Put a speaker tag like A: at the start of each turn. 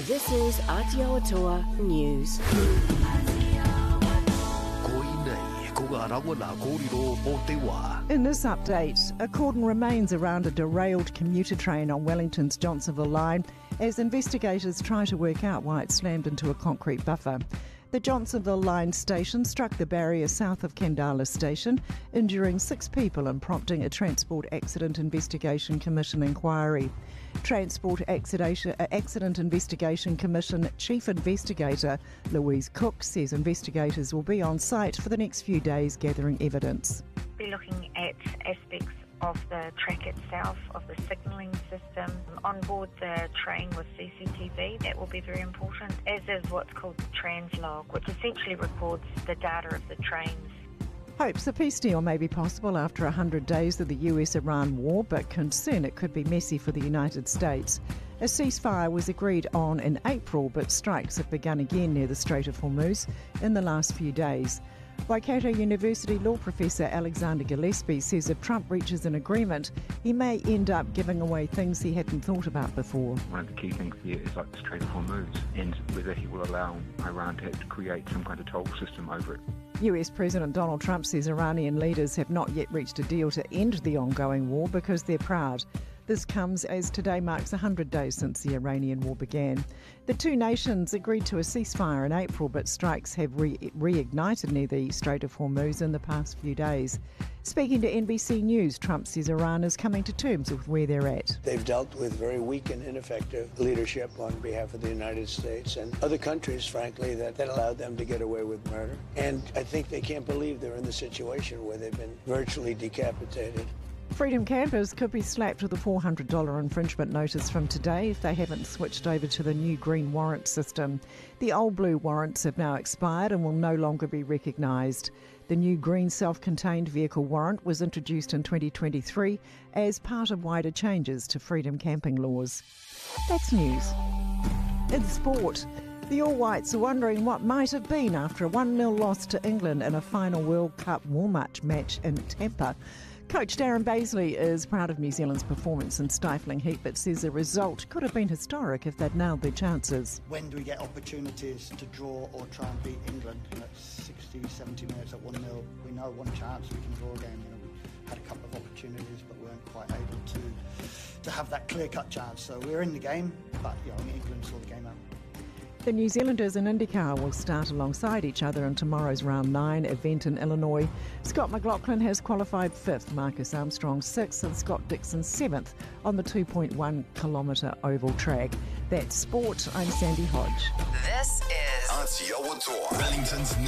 A: This is Aotearoa News.
B: In this update, a cordon remains around a derailed commuter train on Wellington's Johnsonville line as investigators try to work out why it slammed into a concrete buffer. The Johnsonville line station struck the barrier south of Kendala station, injuring 6 people and prompting a Transport Accident Investigation Commission inquiry. Transport Accident Investigation Commission Chief Investigator Louise Cook says investigators will be on site for the next few days gathering evidence.
C: Be looking at aspects of the track itself, of the signalling system. On board the train with CCTV, that will be very important, as is what's called the translog, which essentially records the data of the trains.
B: Hopes a peace deal may be possible after 100 days of the US-Iran war, but concern it could be messy for the United States. A ceasefire was agreed on in April, but strikes have begun again near the Strait of Hormuz in the last few days. Waikato University law professor Alexander Gillespie says if Trump reaches an agreement, he may end up giving away things he hadn't thought about before.
D: One of the key things here is like the Strait of Hormuz and whether he will allow Iran to create some kind of toll system over it.
B: US President Donald Trump says Iranian leaders have not yet reached a deal to end the ongoing war because they're proud. This comes as today marks 100 days since the Iranian war began. The two nations agreed to a ceasefire in April, but strikes have reignited near the Strait of Hormuz in the past few days. Speaking to NBC News, Trump says Iran is coming to terms with where they're at.
E: They've dealt with very weak and ineffective leadership on behalf of the United States and other countries, frankly, that allowed them to get away with murder. And I think they can't believe they're in the situation where they've been virtually decapitated.
B: Freedom campers could be slapped with a $400 infringement notice from today if they haven't switched over to the new green warrant system. The old blue warrants have now expired and will no longer be recognised. The new green self-contained vehicle warrant was introduced in 2023 as part of wider changes to freedom camping laws. That's news. In sport, the All Whites are wondering what might have been after a 1-0 loss to England in a final World Cup warm-up match in Tampa. Coach Darren Bazley is proud of New Zealand's performance in stifling heat, but says the result could have been historic if they'd nailed their chances.
F: When do we get opportunities to draw or try and beat England? At 60, 70 minutes at 1-0, we know one chance we can draw a game. We had a couple of opportunities, but weren't quite able to have that clear-cut chance. So we're in the game, but England saw the game out.
B: The New Zealanders in IndyCar will start alongside each other in tomorrow's Round 9 event in Illinois. Scott McLaughlin has qualified 5th, Marcus Armstrong 6th and Scott Dixon 7th on the 2.1 kilometre oval track. That's sport. I'm Sandy Hodge.
G: This is Aotearoa, Wellington's